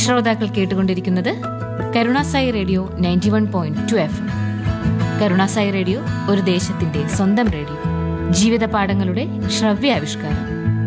ശ്രോതാക്കൾ കേട്ടുകൊണ്ടിരിക്കുന്നത് Karunasai radio 91.2 FM. Karunasai radio ഒരു ദേശത്തിന്റെ സ്വന്തം റേഡിയോ, ജീവിത പാഠങ്ങളുടെ ശ്രവ്യാവിഷ്കാരം.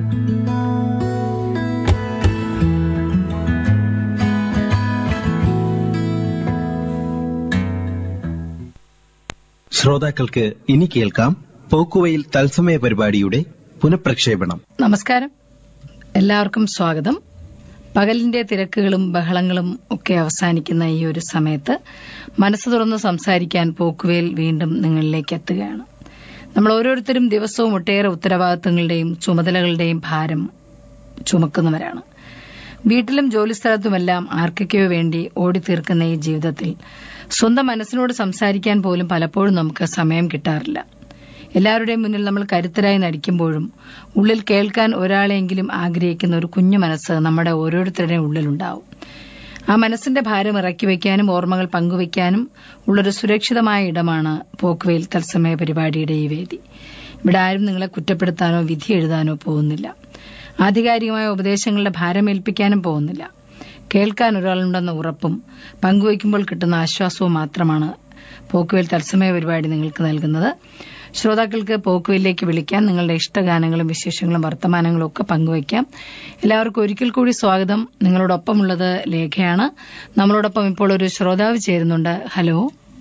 ശ്രോതാക്കൾക്ക് ഇനി കേൾക്കാം പോക്കുവെയിൽ തത്സമയ പരിപാടിയുടെ പുനഃപ്രക്ഷേപണം. നമസ്കാരം, എല്ലാവർക്കും സ്വാഗതം. പകലിന്റെ തിരക്കുകളും ബഹളങ്ങളും ഒക്കെ അവസാനിക്കുന്ന ഈ ഒരു സമയത്ത് മനസ്സ് തുറന്ന് സംസാരിക്കാൻ പോക്കുവെയിൽ വീണ്ടും നിങ്ങളിലേക്ക് എത്തുകയാണ്. നമ്മൾ ഓരോരുത്തരും ദിവസവും ഒട്ടേറെ ഉത്തരവാദിത്തങ്ങളുടെയും ചുമതലകളുടെയും ഭാരം ചുമക്കുന്നവരാണ്. വീട്ടിലും ജോലിസ്ഥലത്തുമെല്ലാം ആർക്കൊക്കെയോ വേണ്ടി ഓടിത്തീർക്കുന്ന ഈ ജീവിതത്തിൽ സ്വന്തം മനസ്സിനോട് സംസാരിക്കാൻ പോലും പലപ്പോഴും നമുക്ക് സമയം കിട്ടാറില്ല. എല്ലാവരുടെയും മുന്നിൽ നമ്മൾ കരുത്തരായി നടിക്കുമ്പോഴും ഉള്ളിൽ കേൾക്കാൻ ഒരാളെങ്കിലും ആഗ്രഹിക്കുന്ന ഒരു കുഞ്ഞു മനസ്സ് നമ്മുടെ ഓരോരുത്തരുടെയും ഉള്ളിലുണ്ടാവും. ആ മനസ്സിന്റെ ഭാരം ഇറക്കി വയ്ക്കാനും ഓർമ്മകൾ പങ്കുവയ്ക്കാനും ഉള്ളൊരു സുരക്ഷിതമായ ഇടമാണ് പോക്കുവെയിൽ തത്സമയ പരിപാടിയുടെ ഈ വേദി. ഇവിടെ ആരും നിങ്ങളെ കുറ്റപ്പെടുത്താനോ വിധി എഴുതാനോ പോകുന്നില്ല. ആധികാരികമായ ഉപദേശങ്ങളുടെ ഭാരമേൽപ്പിക്കാനും പോകുന്നില്ല. കേൾക്കാൻ ഒരാളുണ്ടെന്ന ഉറപ്പും പങ്കുവയ്ക്കുമ്പോൾ കിട്ടുന്ന ആശ്വാസവും മാത്രമാണ് പോക്കുവെയിൽ തത്സമയ പരിപാടി നിങ്ങൾക്ക് നൽകുന്നത്. ശ്രോതാക്കൾക്ക് പോക്കുവെയിലേക്ക് വിളിക്കാൻ നിങ്ങളുടെ ഇഷ്ടഗാനങ്ങളും വിശേഷങ്ങളും വർത്തമാനങ്ങളും ഒക്കെ പങ്കുവയ്ക്കാം. എല്ലാവർക്കും ഒരിക്കൽ കൂടി സ്വാഗതം. നിങ്ങളോടൊപ്പമുള്ളത് ലേഖയാണ്. നമ്മളോടൊപ്പം ഇപ്പോൾ ഒരു ശ്രോതാവ് ചേരുന്നുണ്ട്. ഹലോ,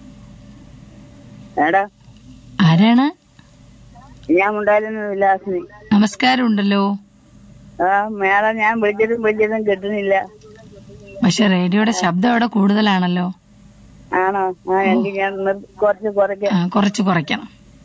ആരാണ്? നമസ്കാരം ഉണ്ടല്ലോ. മേഡം, ഞാൻ വിളിച്ചതും കിട്ടുന്നില്ല. പക്ഷെ റേഡിയോയുടെ ശബ്ദം അവിടെ കൂടുതലാണല്ലോ. ആണോ? എനിക്ക് ഞാൻ കുറച്ച് കുറയ്ക്കണം.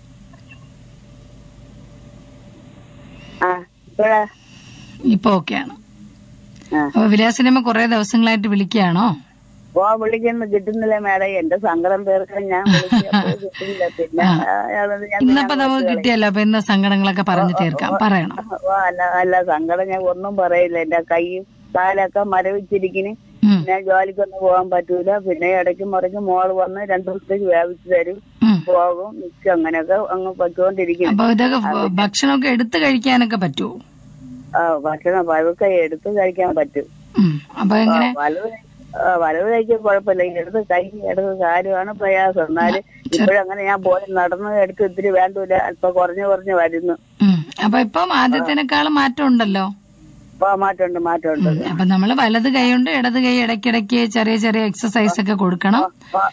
ഇപ്പൊ ഓക്കെയാണ്. അപ്പൊ വിലാസിനമ്മ കുറെ ദിവസങ്ങളായിട്ട് വിളിക്കുകയാണോ? വിളിക്കുന്നു, കിട്ടുന്നില്ല മേഡം. എന്റെ സങ്കടം തീർക്കാൻ ഞാൻ കിട്ടുന്നില്ല. പിന്നെ ഇന്നിപ്പോ നമുക്ക് കിട്ടിയല്ലോ. അപ്പൊ ഇന്ന് സങ്കടങ്ങളൊക്കെ പറഞ്ഞു തീർക്കാം. പറയണം. അല്ല, സങ്കടം ഞാൻ ഒന്നും പറയില്ല. എന്റെ കൈയും കാലൊക്കെ മരവിച്ചിരിക്കുന്നു. പിന്നെ ജോലിക്കൊന്നും പോകാൻ പറ്റൂല. പിന്നെ ഇടയ്ക്ക് മുറയ്ക്ക് മോള് വന്ന് 2 ദിവസത്തേക്ക് വേവിച്ചു തരും, പോകും, മിക്ക അങ്ങനെയൊക്കെ അങ്ങ് പറ്റുകൊണ്ടിരിക്കും. അപ്പൊ ഇതൊക്കെ ഭക്ഷണമൊക്കെ എടുത്ത് കഴിക്കാനൊക്കെ പറ്റുമോ? ഭക്ഷണം പഴുക്കെ എടുത്ത് കഴിക്കാൻ പറ്റും. അപ്പൊ എങ്ങനെ? വലത് കഴിക്കാൻ കുഴപ്പമില്ല. ഇടത് കാര്യമാണ് പ്രയാസം. എന്നാലും ഇപ്പോഴങ്ങനെ ഞാൻ പോയി നടന്ന് എടുത്ത് ഇത്തിരി വേണ്ടൂല. അല്പം കുറഞ്ഞു വരുന്നു. അപ്പൊ ഇപ്പം ആദ്യത്തിനേക്കാളും മാറ്റം ഉണ്ടല്ലോ. മാറ്റമുണ്ട്. അപ്പൊ നമ്മള് വലത് കൈ കൊണ്ട് ഇടത് കൈ ഇടയ്ക്കിടയ്ക്ക് ചെറിയ ചെറിയ എക്സസൈസ് ഒക്കെ കൊടുക്കണം.